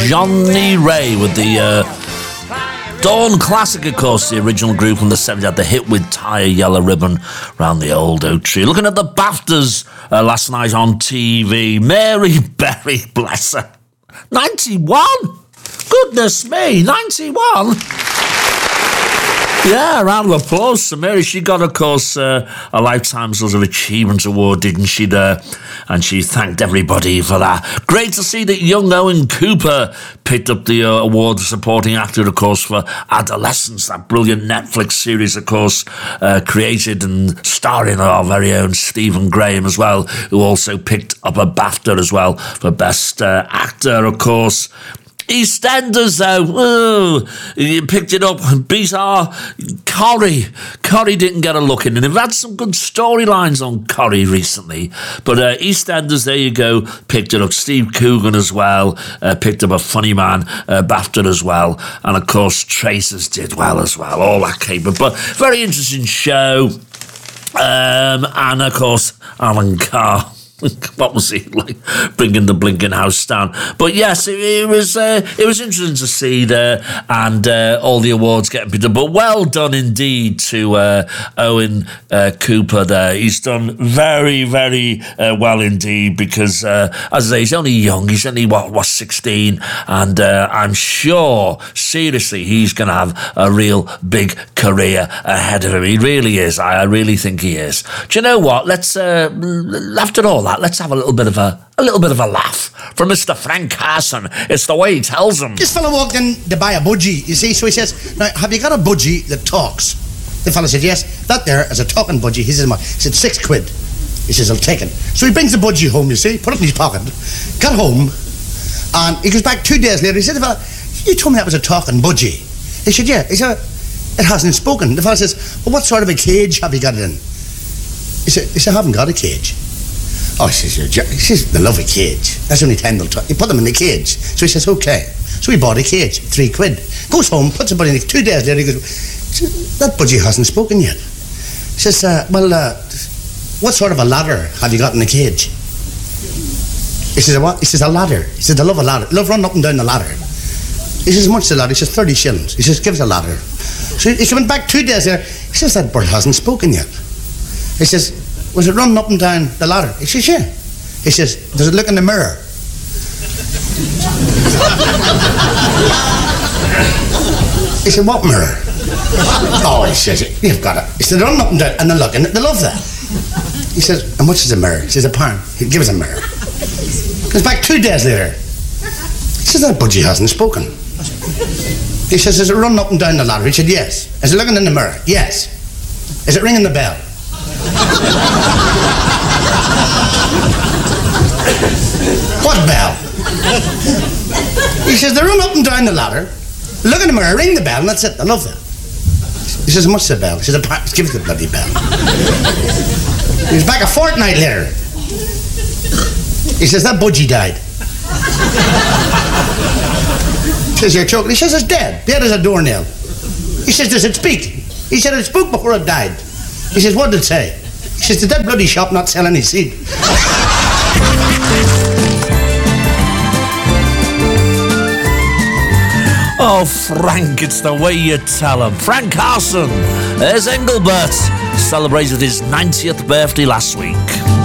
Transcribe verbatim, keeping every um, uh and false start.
Johnny Ray with the uh, Dawn Classic, of course, the original group from the seventies had the hit with Tie a Yellow Ribbon Round the Old Oak Tree. Looking at the BAFTAs uh, last night on T V, Mary Berry, bless her, ninety-one? Goodness me, ninety-one? Yeah, a round of applause to Mary. She got, of course, uh, a Lifetime sort of Achievement Award, didn't she, there? And she thanked everybody for that. Great to see that young Owen Cooper picked up the uh, award for supporting actor, of course, for Adolescence, that brilliant Netflix series, of course, uh, created and starring our very own Stephen Graham as well, who also picked up a BAFTA as well for Best uh, Actor, of course. EastEnders, though, oh, he picked it up and beat our Corrie. Corrie didn't get a look in, and they've had some good storylines on Corrie recently. But uh, EastEnders, there you go, picked it up. Steve Coogan as well, uh, picked up a Funny Man uh, BAFTA as well. And, of course, Tracers did well as well, all that came up. But very interesting show. Um, and, of course, Alan Carr. What was he like, bringing the blinking house down? But yes, it, it was uh, it was interesting to see there, and uh, all the awards getting picked up. But well done indeed to uh, Owen uh, Cooper there. He's done very, very uh, well indeed, because uh, as I say, he's only young. He's only what was sixteen, and uh, I'm sure, seriously, he's going to have a real big career ahead of him. He really is. I, I really think he is. Do you know what? Let's uh, after all that, let's have a little bit of a a little bit of a laugh from Mister Frank Carson. It's the way he tells them. This fella walked in to buy a budgie, you see, so he says, "Now, have you got a budgie that talks?" The fella said, "Yes, that there is a talking budgie." He says, he said, six quid. He says, "I'll take it." So he brings the budgie home, you see, put it in his pocket, got home, and he goes back two days later. He said, "The fella, you told me that was a talking budgie." He said, "Yeah." He said, "It hasn't spoken." The fella says, "Well, what sort of a cage have you got it in?" He said, he said, "I haven't got a cage." Oh, he says, he says, "They love a cage. That's the only time they'll talk." You put them in the cage. So he says, "Okay." So he bought a cage, three quid. Goes home, puts the budgie in. Two days later, he goes, "That budgie hasn't spoken yet." He says, uh, well, uh, what sort of a ladder have you got in the cage? He says, "What?" He says, "A ladder." He says, "They love a ladder. Love running up and down the ladder." He says, "How much is the ladder?" He says, thirty shillings. He says, "Give us a ladder." So he went back two days later. He says, "That bird hasn't spoken yet." He says, "Was it running up and down the ladder?" He says, "Yeah." He says, "Does it look in the mirror?" He said, "What mirror?" Oh, he says, "You've got it." He said, "Run up and down and they're looking. They love that." He says, "How much is a mirror?" He says, "A pound." He give us a mirror. Goes back two days later. He says, "That budgie hasn't spoken." He says, "Is it running up and down the ladder?" He said, "Yes." "Is it looking in the mirror?" "Yes." "Is it ringing the bell?" "What bell?" He says, "They run up and down the ladder, look in the mirror, ring the bell, and that's it. I love that." He says, "How much is the bell?" He says, "Give us the bloody bell." He was back a fortnight later. He says, "That budgie died." He says, "You're joking." He says, "It's dead. Dead as a doornail." He says, "Does it speak?" He said, "It spoke before it died." He says, "What did it say?" He says, "Did that bloody shop not sell any seed?" Oh, Frank, it's the way you tell him. Frank Carson, there's Engelbert, celebrated his ninetieth birthday last week.